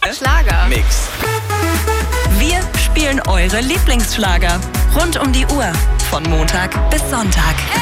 Schlager. Mix. Wir spielen eure Lieblingsschlager rund um die Uhr von Montag bis Sonntag.